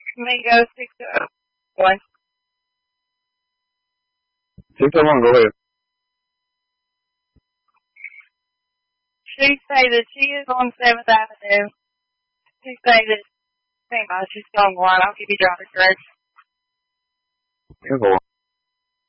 Mingo 601. 601, go ahead. She say that she is on 7th Avenue. She say that, hang on, she's going one. I'll give you driver's directions. Go on.